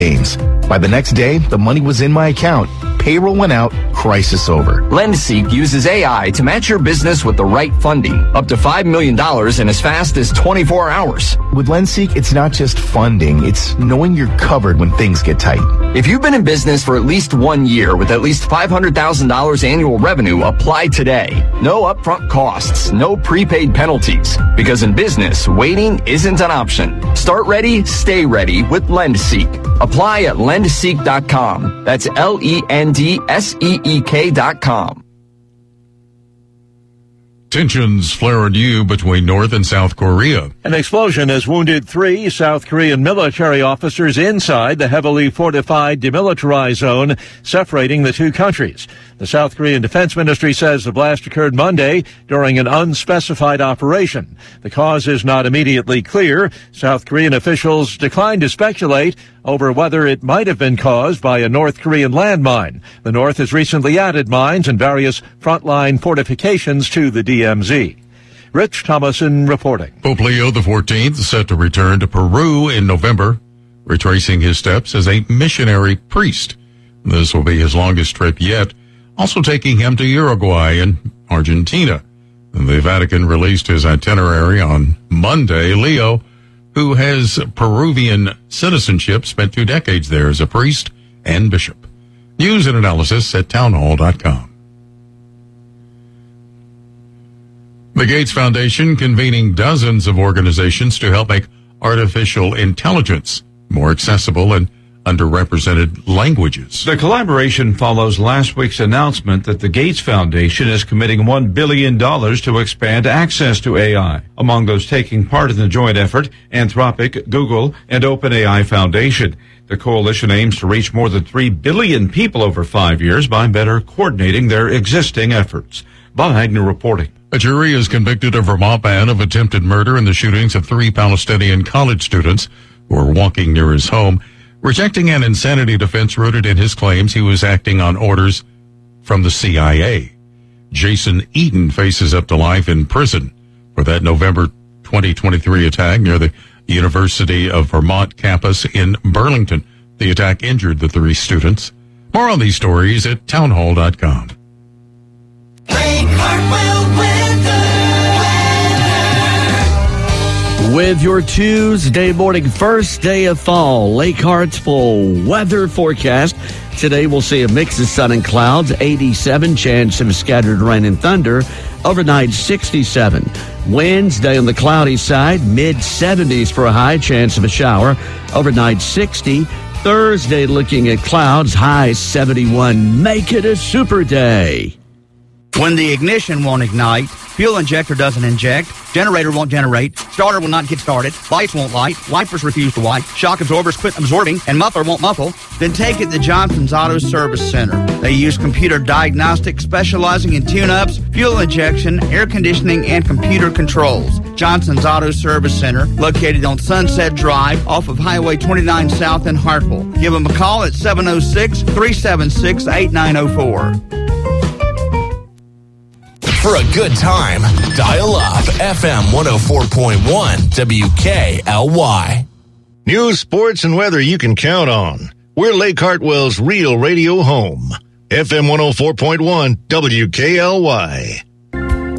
gains. By the next day, the money was in my account. Payroll went out, crisis over. LendSeek uses AI to match your business with the right funding, up to $5 million in as fast as 24 hours. With LendSeek, it's not just funding, it's knowing you're covered when things get tight. If you've been in business for at least 1 year with at least $500,000 annual revenue, apply today. No upfront costs, no prepaid penalties. Because in business, waiting isn't an option. Start ready, stay ready with LendSeek. Apply at lendseek.com. That's LENDSEEK.com. Tensions flare anew between North and South Korea. An explosion has wounded 3 South Korean military officers inside the heavily fortified demilitarized zone separating the two countries. The South Korean Defense Ministry says the blast occurred Monday during an unspecified operation. The cause is not immediately clear. South Korean officials declined to speculate over whether it might have been caused by a North Korean landmine. The North has recently added mines and various frontline fortifications to the DMZ. Rich Thomason reporting. Pope Leo XIV is set to return to Peru in November, retracing his steps as a missionary priest. This will be his longest trip yet, also taking him to Uruguay and Argentina. The Vatican released his itinerary on Monday. Leo, who has Peruvian citizenship, spent 2 decades there as a priest and bishop. News and analysis at townhall.com. The Gates Foundation convening dozens of organizations to help make artificial intelligence more accessible and underrepresented languages. The collaboration follows last week's announcement that the Gates Foundation is committing $1 billion to expand access to AI. Among those taking part in the joint effort, Anthropic, Google, and OpenAI Foundation. The coalition aims to reach more than 3 billion people over 5 years by better coordinating their existing efforts. Bob Agnew reporting. A jury has convicted a Vermont man of attempted murder in the shootings of 3 Palestinian college students who were walking near his home, rejecting an insanity defense rooted in his claims he was acting on orders from the CIA. Jason Eaton faces up to life in prison for that November 2023 attack near the University of Vermont campus in Burlington. The attack injured the 3 students. More on these stories at townhall.com. With your Tuesday morning first day of fall, Lake Hartsville weather forecast. Today we'll see a mix of sun and clouds, 87 chance of scattered rain and thunder, overnight 67. Wednesday on the cloudy side, mid-70s for a high chance of a shower, overnight 60. Thursday looking at clouds, high 71. Make it a super day. When the ignition won't ignite, fuel injector doesn't inject, generator won't generate, starter will not get started, lights won't light, wipers refuse to wipe, shock absorbers quit absorbing, and muffler won't muffle, then take it to Johnson's Auto Service Center. They use computer diagnostics specializing in tune-ups, fuel injection, air conditioning, and computer controls. Johnson's Auto Service Center, located on Sunset Drive off of Highway 29 South in Hartsville. Give them a call at 706-376-8904. For a good time, dial up FM 104.1 WKLY. News, sports, and weather you can count on. We're Lake Hartwell's real radio home. FM 104.1 WKLY.